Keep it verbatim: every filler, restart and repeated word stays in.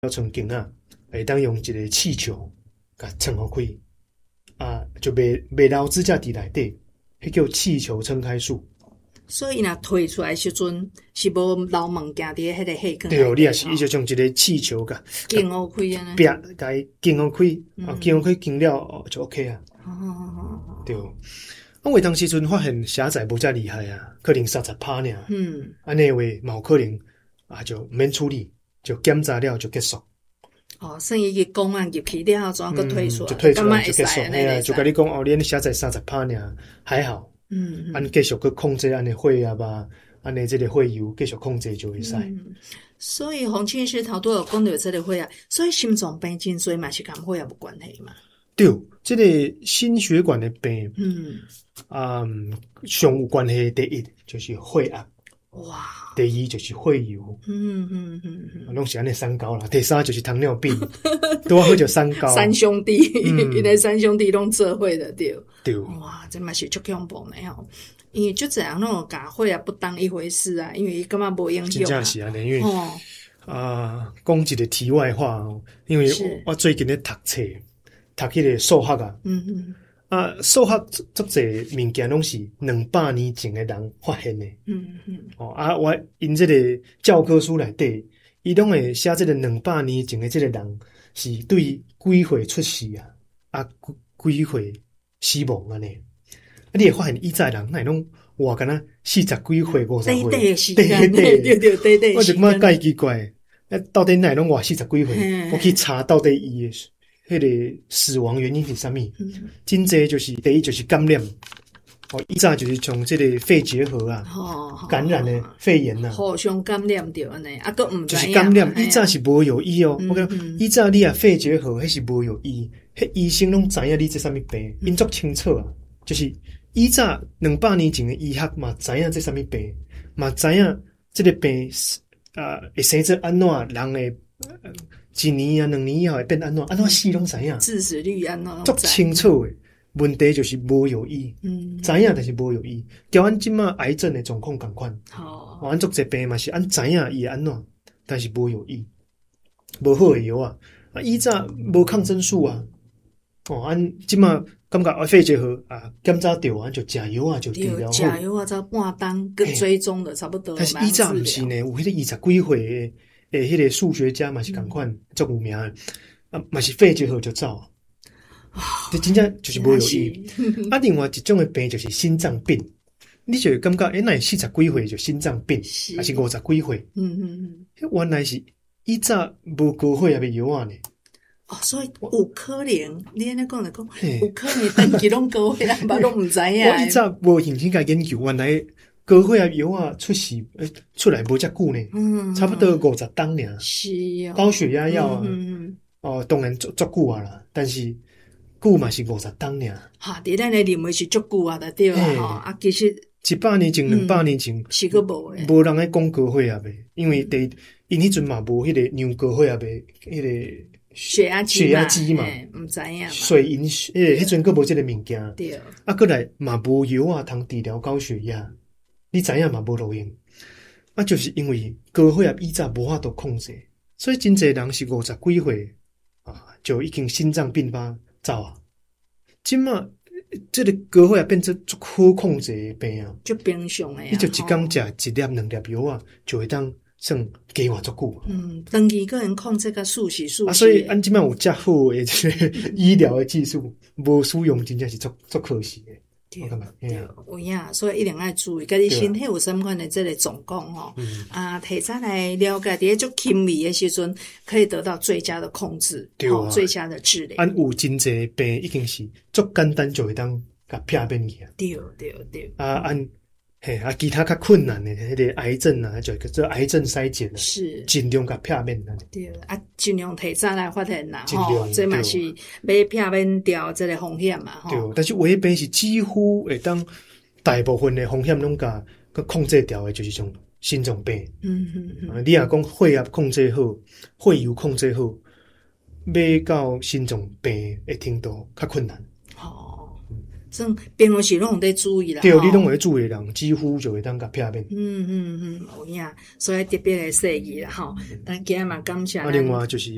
要成经啊，会当用一个气球甲撑好开，啊，就袂袂流指甲伫内底，迄叫气球撑开术。 所以若推出来时阵是无留物件伫迄个气孔。 对，你也是，伊就用一个气球甲经好开安尼， 壁甲伊经好开，啊，经好开经了哦就 OK 啊。 哦， 对。啊，为当时阵发现狭窄无遮厉害啊，可能三十趴尔。嗯，安尼话嘛有可能啊，就毋免处理，就检查了就结束。 哦，算伊个公案入去了后，怎啊个退出来？ 就退出来就结束。 哎呀，就甲你讲哦，你狭窄三十趴尔，还好。嗯，按继续去控制安尼血压吧，安尼这个血油继续控制就会使。 嗯，所以洪庆师头拄有讲到这个血压，所以心脏病真侪嘛是跟血压有关系嘛？ 对，这个心血管的病， 嗯， 啊，上有关系第一就是血压， 哇， 第二就是血油， 嗯嗯嗯嗯， 拢是安尼三高啦。第三就是糖尿病，多好就三高。 三兄弟，因为三兄弟拢做伙的对。 对， 哇，这嘛是足恐怖的吼。因为就这样，那种甲血啊不当一回事啊，因为伊根本无影响啊。 真正是安尼，因为啊，讲一个题外话哦，因为我最近咧读册。读迄个数学啊，嗯嗯，啊，数学足侪物件拢是两百年前的人发现的，嗯嗯，哦啊，我因这个教科书内底，伊拢会写这个两百年前的这个人是对几岁出世啊，啊几岁死亡安尼，啊，你会发现以前人那拢活敢若四十几岁、五十岁， 对对时间，对对对对， 我就感觉介奇怪，啊，到底哪拢活四十几岁？我去查到底伊的。迄个死亡原因是啥物？嗯，真济就是第一就是感染，哦，以早就是从这个肺结核啊，哦，感染的肺炎呐、啊， 互相感染着安尼，啊，佫毋就是感染，以早是无有医哦。我讲以早你啊肺结核迄是无有医，迄医生拢知影你这啥物病，因足清楚啊。就是以早两百年前的医学嘛，知影这啥物病，嘛知影这个病啊会生做安怎人诶。呃一年啊，两年以后会变安怎？安怎死拢知影？ 致死率安怎？ 足清楚诶。问题就是无有医，嗯，知影但是无有医。交阮即马癌症诶状况共款，哦，阮足侪病嘛是按知影伊会安怎，但是无有医，无好诶药啊。啊，以早无抗生素啊，哦，按即马感觉啊肺结核啊，检查着啊就食药啊就治疗好。 食药啊，才半当跟追踪的差不多。 但是以早毋是呢，有迄个二十几岁诶。诶，迄个数学家嘛是共款足有名诶，啊嘛是肺结核就走啊，这真正就是无有医。啊，另外一种诶病就是心脏病，你就会感觉诶，那四十几岁就心脏病，还是五十几岁？嗯嗯嗯，原来是以早无高血压诶药啊呢。 哦，所以有可能，你安尼讲来讲，有可能长期拢高血压，嘛拢毋知影。 我以早无认真甲研究，原来。高血压药啊，出世诶出来无遮久呢，嗯，差不多五十档尔。 是哦， 高血压药啊，嗯、哦，当然足足久啊啦，但是久嘛是五十档尔。 哈，伫咱诶认为是足久啊，对啊，吼啊，其实一百年前、两百年前、 嗯、是个无诶， 无人爱讲高血压诶，因为第因迄阵嘛无迄个量高血压诶，迄个血压机血压机嘛， 毋知影嘛， 水银诶，迄阵佫无即个物件， 对， 啊，过来嘛无药啊，通治疗高血压。你知影嘛无路用，啊，就是因为高血压以早无法度控制，所以真侪人是五十几岁啊，就已经心脏病发走啊。即嘛，这个高血压变成足好控制的病啊， 足平常的啊。 你就一工食一粒两粒药啊，就会当算加活足久。 嗯，长期个人控制个数是数。 啊，所以咱即嘛有遮好的这个医疗的技术，无使用真正是足足可惜的。 对，对，有影，所以一定要注意，家己身体有什么款的这个状况吼，啊，提早来了解，伫足轻微的时阵，可以得到最佳的控制， 对啊， 最佳的治疗。 按有真济病已经是足简单就会当甲撇免去啊。 对对对。 啊，按嘿啊，其他较困难的迄个癌症啊，就叫做癌症筛检啊， 是尽量甲撇免啊。 对啊，尽量提早来发现啦，吼，这嘛是要撇免掉这个风险嘛，吼。 对，但是有病是几乎会当大部分的风险拢甲个控制掉的，就是像心脏病。嗯嗯嗯。啊，你若讲血压控制好，血油控制好，要到心脏病的程度较困难。 哦。算平常时拢有在注意啦， 对，你拢会注意人，几乎就会当甲撇免。 嗯嗯嗯，有影，所以特别的设计啦吼，咱今日嘛感谢。 啊，另外就是。